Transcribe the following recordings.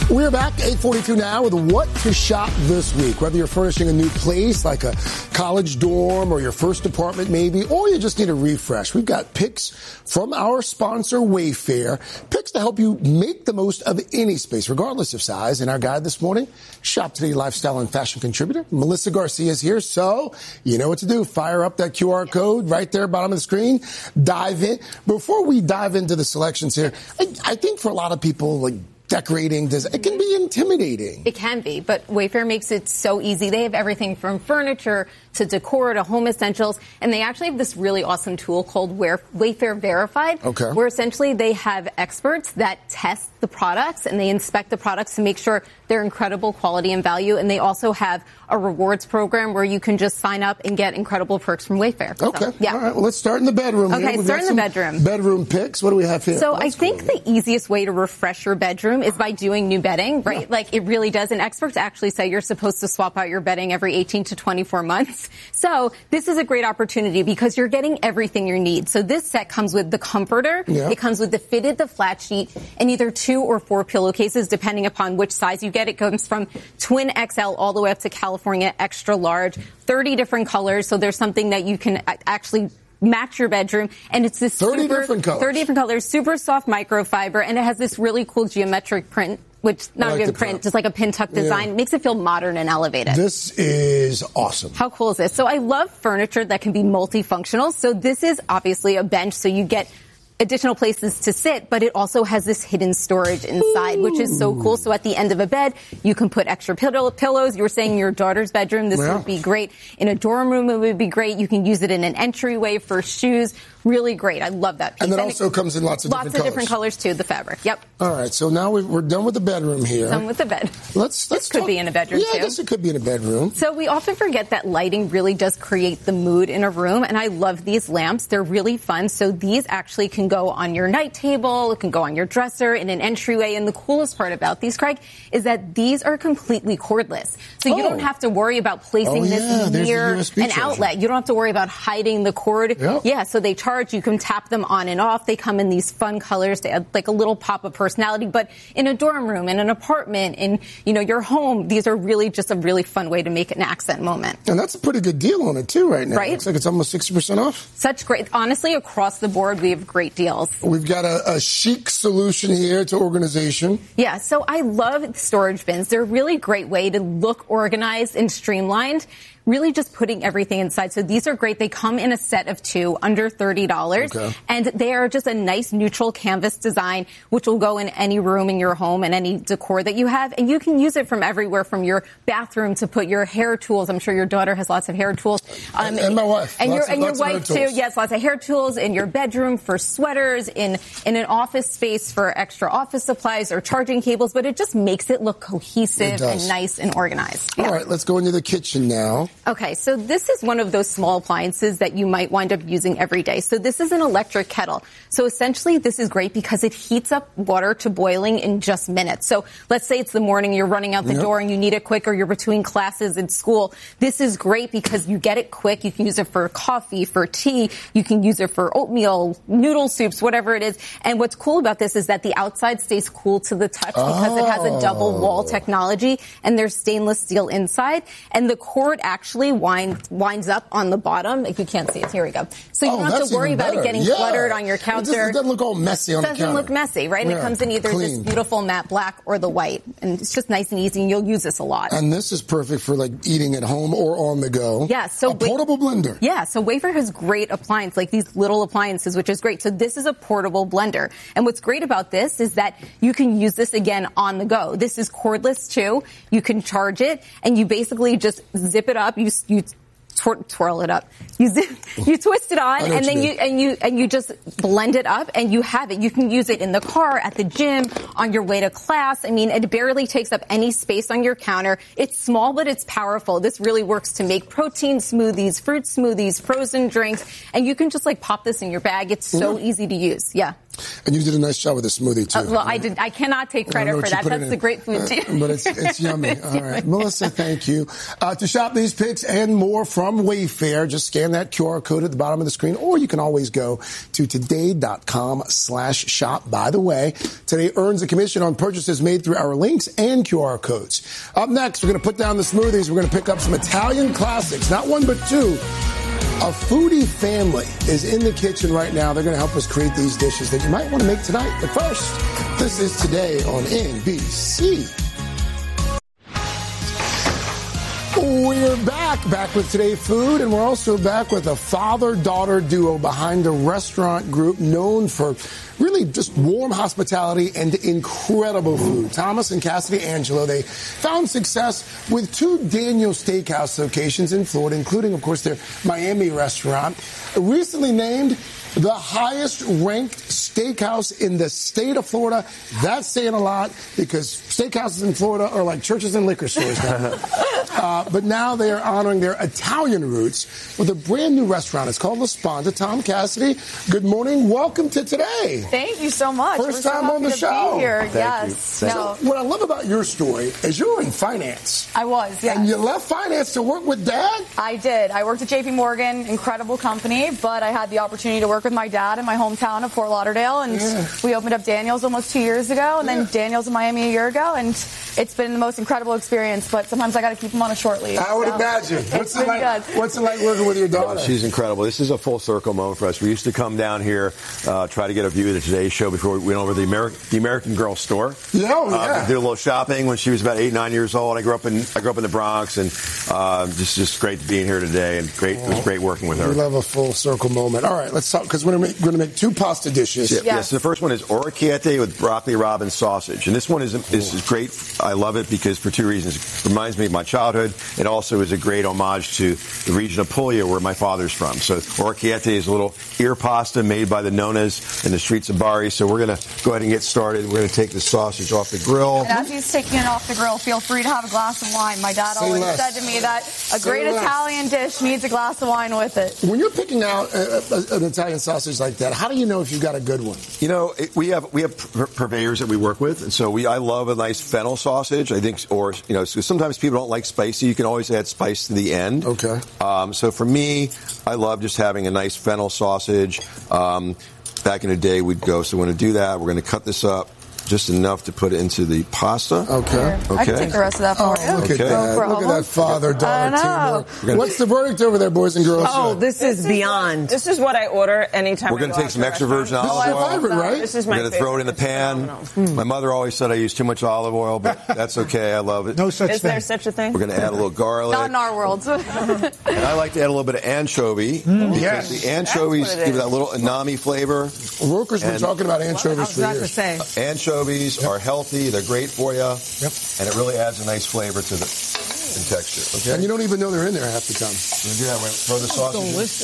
We're back, 8:42 now, with what to shop this week. Whether you're furnishing a new place, like a college dorm or your first apartment maybe, or you just need a refresh, we've got picks from our sponsor, Wayfair. Picks to help you make the most of any space, regardless of size. In our guide this morning, Shop Today lifestyle and fashion contributor Melissa Garcia is here. So you know what to do. Fire up that QR code right there, bottom of the screen. Dive in. Before we dive into the selections here, I think for a lot of people, like, decorating, it can be intimidating. It can be, but Wayfair makes it so easy. They have everything from furniture to decor to home essentials, and they actually have this really awesome tool called Wayfair Verified, where essentially they have experts that test the products and they inspect the products to make sure they're incredible quality and value, and they also have a rewards program where you can just sign up and get incredible perks from Wayfair. Okay. So, yeah. All right. Well, let's start in the bedroom. Okay, start in the bedroom. Bedroom picks. What do we have here? So I think the easiest way to refresh your bedroom is by doing new bedding, right? Yeah. Like, it really does. And experts actually say you're supposed to swap out your bedding every 18 to 24 months. So this is a great opportunity because you're getting everything you need. So this set comes with the comforter. Yeah. It comes with the fitted, the flat sheet, and either 2 or 4 pillowcases, depending upon which size you get. It comes from twin XL all the way up to California extra large, 30 different colors. So there's something that you can actually match your bedroom, and it's this 30 different colors, super soft microfiber, and it has this really cool geometric print, which not even print, just like a pin tuck design. It makes it feel modern and elevated. This is awesome. How cool is this? So I love furniture that can be multifunctional. So this is obviously a bench, so you get additional places to sit, but it also has this hidden storage inside, which is so cool. So at the end of a bed, you can put extra pillows. You were saying in your daughter's bedroom, this would be great. In a dorm room, it would be great. You can use it in an entryway for shoes. Really great. I love that piece. And it also comes in lots of different colors, too, the fabric. Yep. All right, so now we're done with the bedroom here. Done with the bed. This could be in a bedroom, too. Yeah, I guess it could be in a bedroom. So we often forget that lighting really does create the mood in a room, and I love these lamps. They're really fun. So these actually can go on your night table. It can go on your dresser, in an entryway. And the coolest part about these, Craig, is that these are completely cordless. So you don't have to worry about placing this near an outlet. You don't have to worry about hiding the cord. Yep. Yeah, so they charge. You can tap them on and off. They come in these fun colors. They add like a little pop of personality. But in a dorm room, in an apartment, in your home, these are really just a really fun way to make an accent moment. And that's a pretty good deal on it too right now. Right? Looks like it's almost 60% off. Such great. Honestly, across the board, we have great deals. We've got a chic solution here to organization. Yeah, so I love storage bins. They're a really great way to look organized and streamlined. Really just putting everything inside. So these are great. They come in a set of 2, under $30. Okay. And they are just a nice neutral canvas design, which will go in any room in your home and any decor that you have. And you can use it from everywhere, from your bathroom to put your hair tools. I'm sure your daughter has lots of hair tools. And my wife. And your wife, too. Yes, lots of hair tools in your bedroom for sweaters, in an office space for extra office supplies or charging cables. But it just makes it look cohesive and nice and organized. Yeah. All right, let's go into the kitchen now. Okay, so this is one of those small appliances that you might wind up using every day. So this is an electric kettle. So essentially, this is great because it heats up water to boiling in just minutes. So let's say it's the morning, you're running out the door and you need it quick, or you're between classes in school. This is great because you get it quick. You can use it for coffee, for tea. You can use it for oatmeal, noodle soups, whatever it is. And what's cool about this is that the outside stays cool to the touch because it has a double wall technology, and there's stainless steel inside. And the cord actually winds up on the bottom. If you can't see it, here we go. So you don't have to worry about it getting cluttered on your counter. It doesn't look all messy on the counter. It doesn't look messy, right? And it comes in either this beautiful matte black or the white. And it's just nice and easy, and you'll use this a lot. And this is perfect for like eating at home or on the go. Yeah. So a portable blender. Yeah. So Wayfair has great appliances, like these little appliances, which is great. So this is a portable blender. And what's great about this is that you can use this again on the go. This is cordless too. You can charge it, and you basically just zip it up. You twirl it up. You twist it on, and then you just blend it up, and you have it. You can use it in the car, at the gym, on your way to class. I mean, it barely takes up any space on your counter. It's small, but it's powerful. This really works to make protein smoothies, fruit smoothies, frozen drinks, and you can just like pop this in your bag. It's so easy to use. Yeah. And you did a nice job with the smoothie, too. Well, I did. I cannot take credit for that. That's the great food, too. But it's yummy. All right. Melissa, thank you. To shop these picks and more from Wayfair, just scan that QR code at the bottom of the screen, or you can always go to today.com/shop. By the way, Today earns a commission on purchases made through our links and QR codes. Up next, we're going to put down the smoothies. We're going to pick up some Italian classics, not one but two. A foodie family is in the kitchen right now. They're going to help us create these dishes that you might want to make tonight. But first, this is Today on NBC. We're back with Today Food, and we're also back with a father-daughter duo behind a restaurant group known for really just warm hospitality and incredible food. Thomas and Cassidy Angelo, they found success with two Daniel Steakhouse locations in Florida, including, of course, their Miami restaurant. Recently named the highest-ranked steakhouse in the state of Florida. That's saying a lot because steakhouses in Florida are like churches and liquor stores now. But now they are honoring their Italian roots with a brand-new restaurant. It's called La Sponda. Tom Cassidy, good morning. Welcome to Today. Thank you so much. First time on the show. Be here. Thank yes. you. No. So what I love about your story is you were in finance. I was, yes. And you left finance to work with Dad? I did. I worked at JP Morgan, incredible company, but I had the opportunity to work with my dad in my hometown of Fort Lauderdale, and we opened up Daniel's almost 2 years ago, and then Daniel's in Miami a year ago, and it's been the most incredible experience, but sometimes I got to keep them on a short leave. I would imagine. What's it like working with your daughter? She's incredible. This is a full circle moment for us. We used to come down here, try to get a view of the Today Show before we went over to the American Girl store. Do a little shopping when she was about 8, 9 years old. I grew up in the Bronx, and just great being here today, and it was great working with her. We love a full circle moment. All right, let's talk, because we're going to make two pasta dishes. Yes. The first one is orecchiette with broccoli rabe and sausage, and this one is great. I love it because for two reasons. It reminds me of my childhood. It also is a great homage to the region of Puglia, where my father's from. So orecchiette is a little ear pasta made by the Nonas in the streets of Bari. So we're going to go ahead and get started. We're going to take the sausage off the grill. And as he's taking it off the grill, feel free to have a glass of wine. My dad always said to me that a great Italian dish needs a glass of wine with it. When you're picking out an Italian sausage like that, how do you know if you've got a good one? You know, we have purveyors that we work with, and so I love a nice fennel sausage. I think, so sometimes people don't like spicy. You can always add spice to the end. Okay. So for me, I love just having a nice fennel sausage. Back in the day, we'd go. So we're going to do that. We're going to cut this up just enough to put it into the pasta. Okay. I can take the rest of that for you. Look at that. Look at that father-daughter teamwork. What's the verdict over there, boys and girls? Oh, this is beyond. This is what I order anytime. We're going to take some extra virgin olive oil. Favorite, right? This is my We're going to throw it in the pan. My mother always said I use too much olive oil, but that's okay. I love it. No such thing. Is there such a thing? We're going to add a little garlic. Not in our world. And I like to add a little bit of anchovy because the anchovies give that little umami flavor. Workers been talking about anchovies for years. Anchovies are healthy. They're great for you. Yep. And it really adds a nice flavor to the texture. Okay? And you don't even know they're in there half the time. We're going to do that. We're going to throw the sausage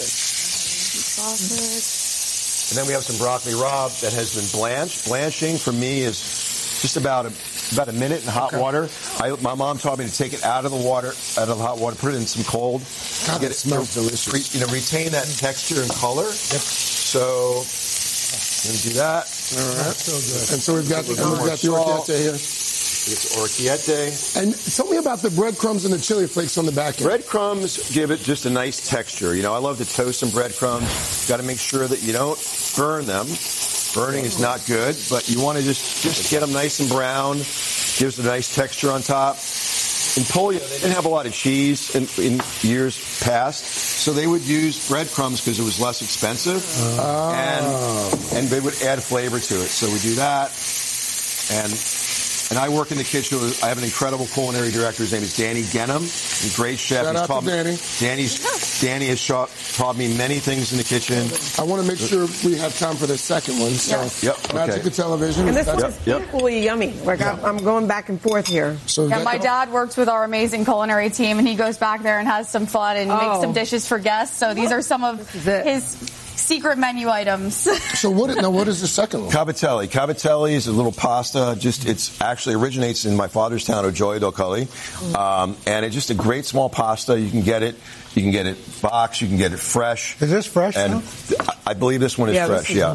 in. And then we have some broccoli rabe that has been blanched. Blanching for me is just about a minute in hot water. My mom taught me to take it out of the hot water, put it in some cold. God, it smells delicious. Retain that texture and color. Yep. So we're going to do that. All right. So good. And so we've got the orecchiette here. It's orecchiette. And tell me about the breadcrumbs and the chili flakes on the back end. Breadcrumbs give it just a nice texture. You know, I love to toast some breadcrumbs. Got to make sure that you don't burn them. Burning is not good, but you want to just get them nice and brown. Gives a nice texture on top. In Puglia, they didn't have a lot of cheese in years past, so they would use breadcrumbs because it was less expensive, and they would add flavor to it. So we do that, and I work in the kitchen. I have an incredible culinary director. His name is Danny Genham. He's a great chef. Shout out to Danny. Danny has taught me many things in the kitchen. I want to make sure we have time for the second one. So back to the television. And this one is equally yummy. I'm going back and forth here. So my dad works with our amazing culinary team, and he goes back there and has some fun and makes some dishes for guests. So these are some of his secret menu items. So what is the second one? Cavatelli. Cavatelli is a little pasta. It actually originates in my father's town of Gioia del Colle. And it's just a great small pasta. You can get it boxed. You can get it fresh. Is this fresh? And I believe this one is fresh, What makes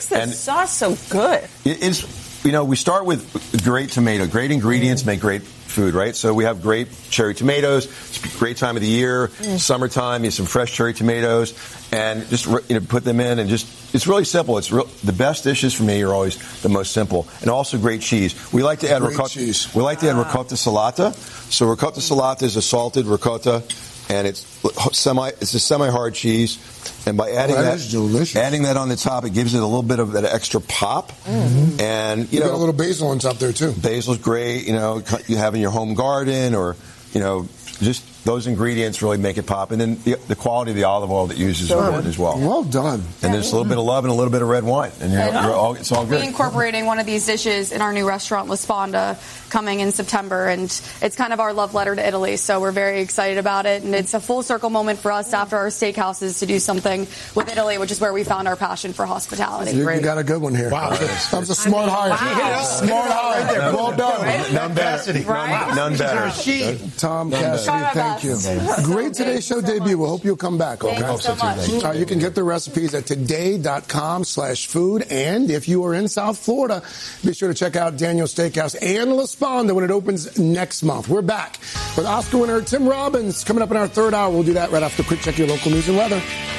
makes the sauce so good? It's, we start with great tomato. Great ingredients make great food, right? So we have great cherry tomatoes. It's a great time of the year. Summertime, you have some fresh cherry tomatoes, and just put them in, and it's really simple. The best dishes for me are always the most simple, and also great cheese. We like to add ricotta. We like to add ricotta salata. So ricotta salata is a salted ricotta, and it's a semi-hard cheese. And by adding that on the top, it gives it a little bit of that extra pop. Mm-hmm. And you got a little basil on top there too. Basil's great. You have in your home garden, or just those ingredients really make it pop. And then the quality of the olive oil that uses is important as well. Well done. And there's a little bit of love and a little bit of red wine, and it's all good. We're incorporating one of these dishes in our new restaurant, La Sponda, coming in September, and it's kind of our love letter to Italy. So we're very excited about it, and it's a full circle moment for us after our steakhouses to do something with Italy, which is where we found our passion for hospitality. You got a good one here. Wow, that was a smart hire. Wow. Smart hire. Right there. Well done. Right? None better. Right? None better. Tom Cassidy, thank you. Great Today Show debut. We hope you'll come back. Okay. Thank you so much. You can get the recipes at today.com/food. And if you are in South Florida, be sure to check out Daniel's Steakhouse and La Sponda when it opens next month. We're back with Oscar winner Tim Robbins coming up in our third hour. We'll do that right after a quick check of your local news and weather.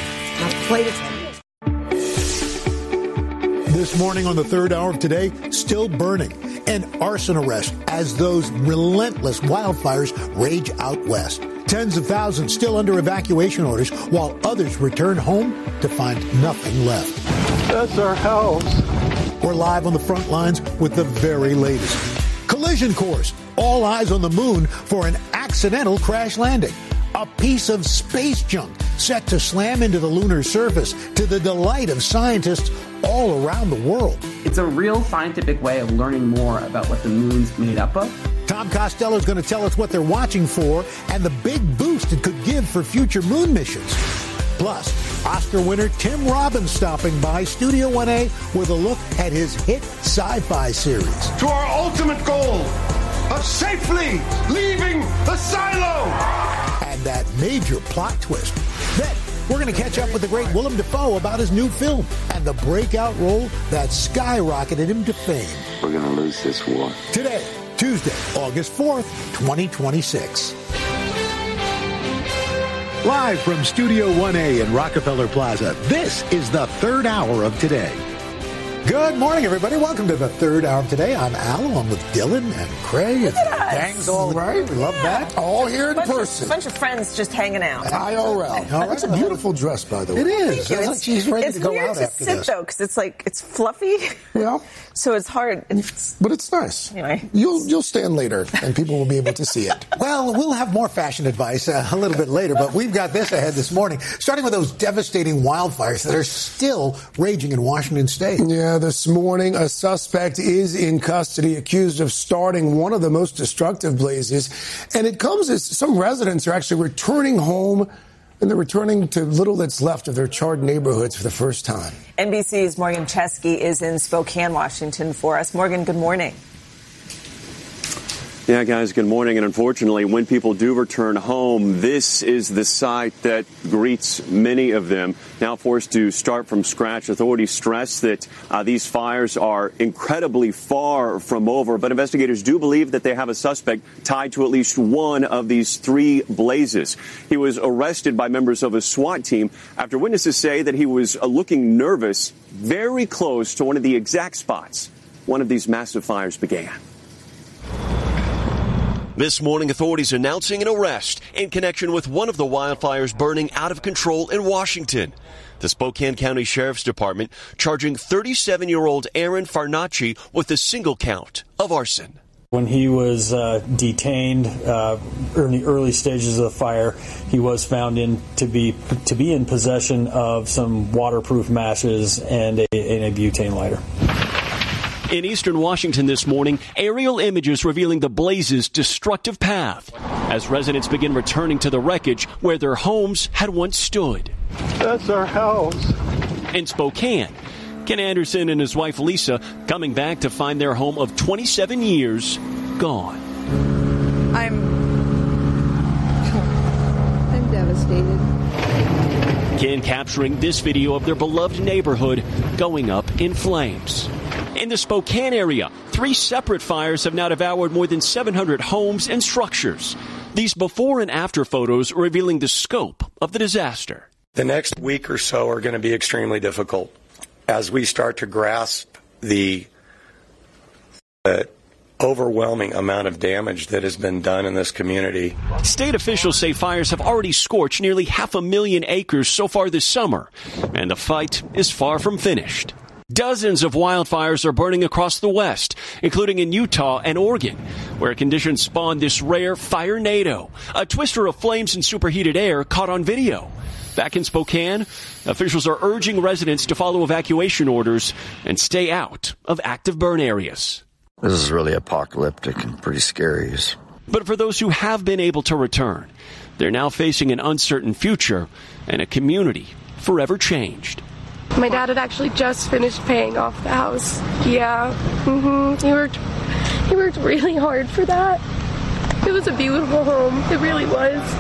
This morning on the third hour of Today, still burning. An arson arrest as those relentless wildfires rage out west. Tens of thousands still under evacuation orders while others return home to find nothing left. That's our house. We're live on the front lines with the very latest. Collision course. All eyes on the moon for an accidental crash landing. A piece of space junk set to slam into the lunar surface to the delight of scientists all around the world. It's a real scientific way of learning more about what the moon's made up of. Tom Costello is going to tell us what they're watching for and the big boost it could give for future moon missions. Plus, Oscar winner Tim Robbins stopping by Studio 1A with a look at his hit sci-fi series. To our ultimate goal of safely leaving the silo. And that major plot twist. Then we're going to catch up with the great Willem Dafoe about his new film and the breakout role that skyrocketed him to fame. We're going to lose this war. Today, Tuesday, August 4th, 2026. Live from Studio 1A in Rockefeller Plaza, this is the third hour of Today. Good morning, everybody. Welcome to the third hour of Today. I'm Al, along with Dylan and Craig. Look at us. Gang's all right. We love that. All here in person. A bunch of friends just hanging out. IRL. That's a beautiful dress, by the way. It is. It's like she's ready to go out after this. It's weird to sit, though, because it's fluffy. Yeah. So it's hard. But it's nice. Anyway. You'll stand later, and people will be able to see it. Well, we'll have more fashion advice a little bit later, but we've got this ahead this morning, starting with those devastating wildfires that are still raging in Washington State. Yeah, this morning, a suspect is in custody, accused of starting one of the most destructive blazes. And it comes as some residents are actually returning home, and they're returning to little that's left of their charred neighborhoods for the first time. NBC's Morgan Chesky is in Spokane, Washington for us. Morgan, good morning. Yeah, guys, good morning. And unfortunately, when people do return home, this is the sight that greets many of them. Now forced to start from scratch, authorities stress that these fires are incredibly far from over. But investigators do believe that they have a suspect tied to at least one of these three blazes. He was arrested by members of a SWAT team after witnesses say that he was looking nervous, very close to one of the exact spots one of these massive fires began. This morning, authorities announcing an arrest in connection with one of the wildfires burning out of control in Washington. The Spokane County Sheriff's Department charging 37-year-old Aaron Farnacci with a single count of arson. When he was detained in the early stages of the fire, he was found to be in possession of some waterproof matches and a butane lighter. In eastern Washington this morning, aerial images revealing the blaze's destructive path as residents begin returning to the wreckage where their homes had once stood. That's our house. In Spokane, Ken Anderson and his wife Lisa coming back to find their home of 27 years gone. I'm devastated. Again, capturing this video of their beloved neighborhood going up in flames. In the Spokane area, 3 separate fires have now devoured more than 700 homes and structures. These before and after photos revealing the scope of the disaster. The next week or so are going to be extremely difficult as we start to grasp the overwhelming amount of damage that has been done in this community. State officials say fires have already scorched nearly 500,000 acres so far this summer, and the fight is far from finished. Dozens of wildfires are burning across the West, including in Utah and Oregon, where conditions spawned this rare fire-nado, a twister of flames and superheated air caught on video. Back in Spokane, officials are urging residents to follow evacuation orders and stay out of active burn areas. This is really apocalyptic and pretty scary. But for those who have been able to return, they're now facing an uncertain future and a community forever changed. My dad had actually just finished paying off the house. Yeah. He worked really hard for that. It was a beautiful home. It really was.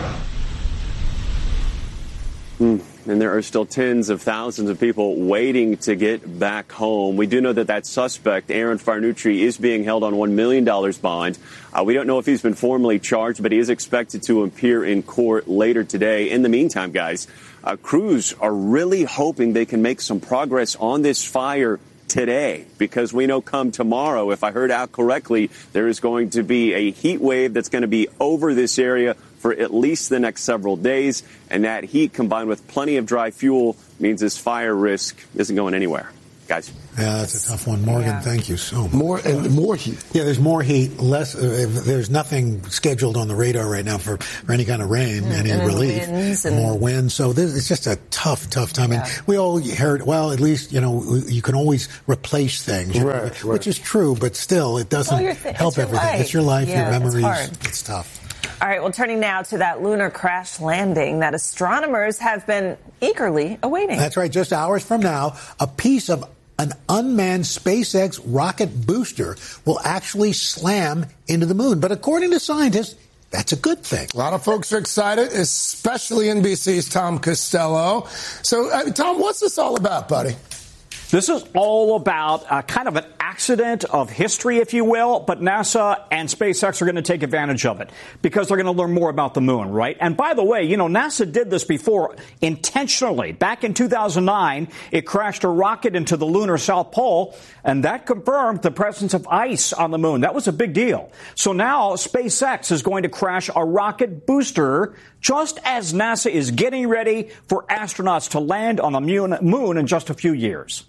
And there are still tens of thousands of people waiting to get back home. We do know that suspect, Aaron Farnucci, is being held on $1 million bond. We don't know if he's been formally charged, but he is expected to appear in court later today. In the meantime, guys, crews are really hoping they can make some progress on this fire today, because we know come tomorrow, if I heard out correctly, there is going to be a heat wave that's going to be over this area for at least the next several days. And that heat combined with plenty of dry fuel means this fire risk isn't going anywhere. Guys. Yeah, that's a tough one. Morgan, Thank you so much. More heat. Yeah, there's more heat. Less. There's nothing scheduled on the radar right now for any kind of rain, any relief. More wind. So it's just a tough time. Yeah. And we all heard, well, at least, you can always replace things, right. Which is true, but still, it doesn't help everything. Life. It's your life, your memories. It's tough. All right, well, turning now to that lunar crash landing that astronomers have been eagerly awaiting. That's right. Just hours from now, a piece of an unmanned SpaceX rocket booster will actually slam into the moon. But according to scientists, that's a good thing. A lot of folks are excited, especially NBC's Tom Costello. So, Tom, what's this all about, buddy? This is all about kind of an accident of history, if you will, but NASA and SpaceX are going to take advantage of it because they're going to learn more about the moon, right? And by the way, NASA did this before intentionally. Back in 2009, it crashed a rocket into the lunar South Pole, and that confirmed the presence of ice on the moon. That was a big deal. So now SpaceX is going to crash a rocket booster just as NASA is getting ready for astronauts to land on the moon in just a few years.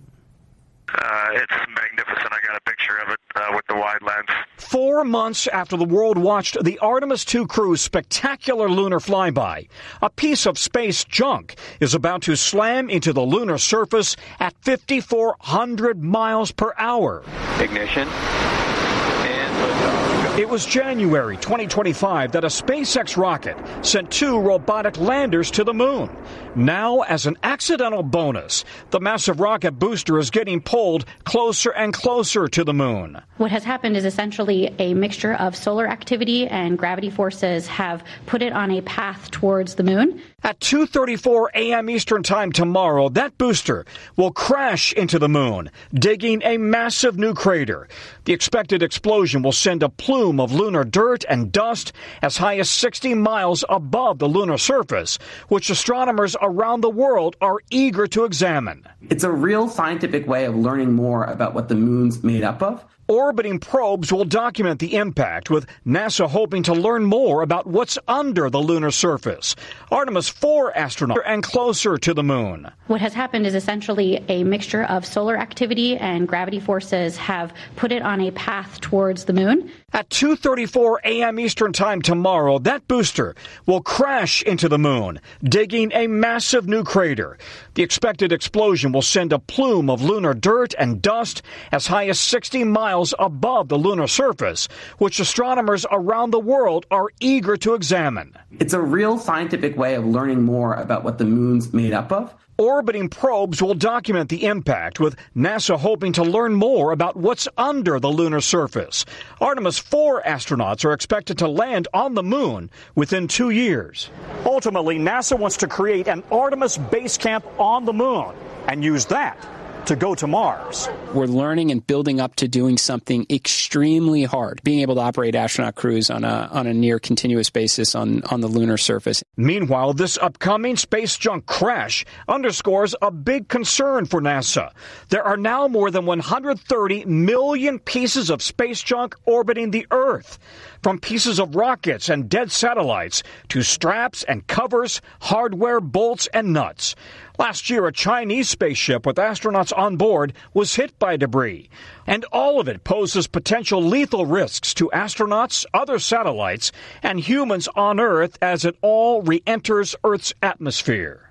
It's magnificent. I got a picture of it with the wide lens. 4 months after the world watched the Artemis II crew's spectacular lunar flyby, a piece of space junk is about to slam into the lunar surface at 5,400 miles per hour. Ignition. It was January 2025 that a SpaceX rocket sent 2 robotic landers to the moon. Now, as an accidental bonus, the massive rocket booster is getting pulled closer and closer to the moon. What has happened is essentially a mixture of solar activity and gravity forces have put it on a path towards the moon. At 2:34 a.m. Eastern Time tomorrow, that booster will crash into the moon, digging a massive new crater. The expected explosion will send a plume of lunar dirt and dust as high as 60 miles above the lunar surface, which astronomers around the world are eager to examine. It's a real scientific way of learning more about what the moon's made up of. Orbiting probes will document the impact, with NASA hoping to learn more about what's under the lunar surface. Artemis 4 astronauts and closer to the moon. What has happened is essentially a mixture of solar activity and gravity forces have put it on a path towards the moon. At 2:34 a.m. Eastern Time tomorrow, that booster will crash into the moon, digging a massive new crater. The expected explosion will send a plume of lunar dirt and dust as high as 60 miles above the lunar surface, which astronomers around the world are eager to examine. It's a real scientific way of learning more about what the moon's made up of. Orbiting probes will document the impact, with NASA hoping to learn more about what's under the lunar surface. Artemis 4 astronauts are expected to land on the moon within 2 years. Ultimately, NASA wants to create an Artemis base camp on the moon and use that to go to Mars. We're learning and building up to doing something extremely hard, being able to operate astronaut crews on a near continuous basis on the lunar surface. Meanwhile, this upcoming space junk crash underscores a big concern for NASA. There are now more than 130 million pieces of space junk orbiting the Earth, from pieces of rockets and dead satellites to straps and covers, hardware, bolts, and nuts. Last year, a Chinese spaceship with astronauts on board was hit by debris, and all of it poses potential lethal risks to astronauts, other satellites, and humans on Earth as it all re-enters Earth's atmosphere.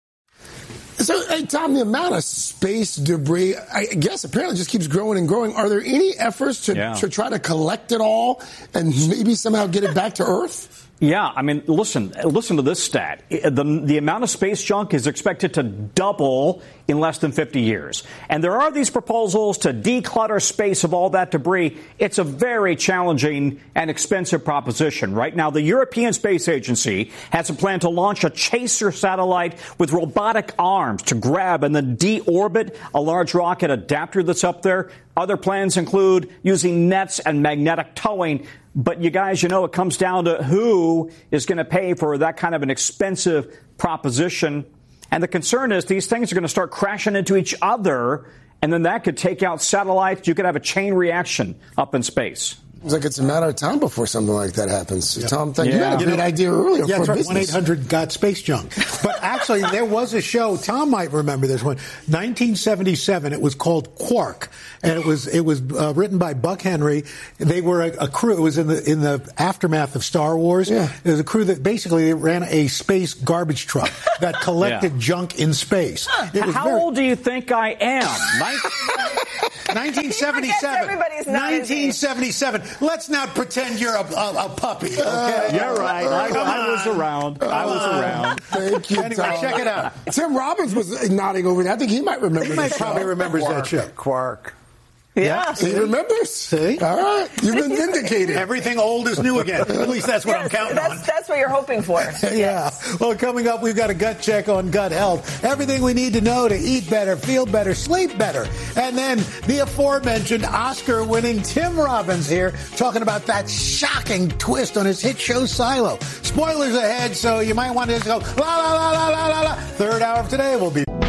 So, hey, Tom, the amount of space debris, I guess, apparently just keeps growing and growing. Are there any efforts to try to collect it all and maybe somehow get it back to Earth? Yeah, I mean, listen to this stat. The amount of space junk is expected to double in less than 50 years. And there are these proposals to declutter space of all that debris. It's a very challenging and expensive proposition. Right now, the European Space Agency has a plan to launch a chaser satellite with robotic arms to grab and then deorbit a large rocket adapter that's up there. Other plans include using nets and magnetic towing. But you guys, it comes down to who is going to pay for that kind of an expensive proposition. And the concern is these things are going to start crashing into each other, and then that could take out satellites. You could have a chain reaction up in space. Seems like it's a matter of time before something like that happens. Yeah. Tom, thank you. You had a great idea earlier. Yeah, for that's right. 1-800-GOT-SPACE-JUNK. But actually, there was a show. Tom might remember this one. 1977. It was called Quark, and it was written by Buck Henry. They were a crew. It was in the aftermath of Star Wars. Yeah. It was a crew that basically ran a space garbage truck that collected junk in space. How old do you think I am? 1977. 1977. Let's not pretend you're a puppy. Okay? You're right. I was around. Thank you, anyway, Tom. check it out. Tim Robbins was nodding over there. I think he might remember. He probably remembers that show. Quark. Yeah. He remembers. See? All right. You've been vindicated. Everything old is new again. At least that's what I'm counting on. That's what you're hoping for. Yeah. Well, coming up, we've got a gut check on gut health. Everything we need to know to eat better, feel better, sleep better. And then the aforementioned Oscar-winning Tim Robbins here talking about that shocking twist on his hit show Silo. Spoilers ahead, so you might want to just go, la, la, la, la, la, la, la. Third hour of Today will be...